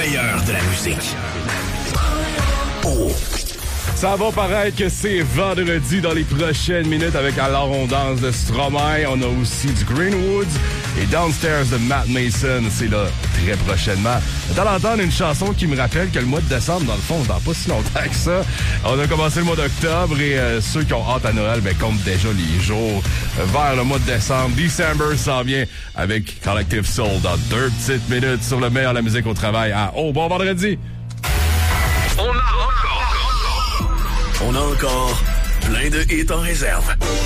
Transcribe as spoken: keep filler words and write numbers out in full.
meilleur de la musique. Oh. Ça va paraître que c'est vendredi dans les prochaines minutes avec Alors on danse de Stromae. On a aussi du Greenwoods et Downstairs de Matt Mason. C'est là très prochainement. T'as d'entendre une chanson qui me rappelle que le mois de décembre, dans le fond, dans pas si longtemps que ça. On a commencé le mois d'octobre et euh, ceux qui ont hâte à Noël ben, comptent déjà les jours euh, vers le mois de décembre. December s'en vient avec Collective Soul dans deux petites minutes sur le meilleur de la musique au travail. À Oh, bon vendredi! On a encore, on a encore plein de hits en réserve.